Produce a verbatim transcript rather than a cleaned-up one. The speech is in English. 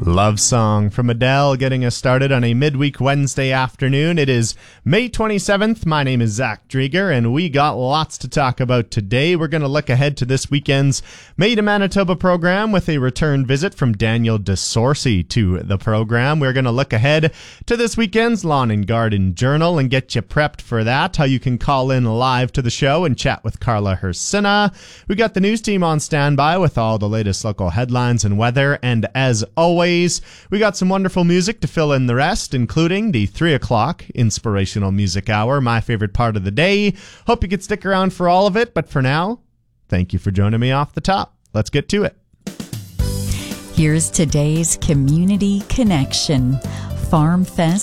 Love Song from Adele getting us started on a midweek Wednesday afternoon. It is May twenty-seventh. My name is Zach Drieger, and we got lots to talk about today. We're going to look ahead to this weekend's Made in Manitoba program with a return visit from Daniel DeSorcy to the program. We're going to look ahead to this weekend's Lawn and Garden Journal and get you prepped for that, how you can call in live to the show and chat with Carla Hersina. We got the news team on standby with all the latest local headlines and weather, and as always, we got some wonderful music to fill in the rest, including the three o'clock Inspirational Music Hour, my favorite part of the day. Hope you could stick around for all of it, but for now, thank you for joining me off the top. Let's get to it. Here's today's Community Connection. Farm Fest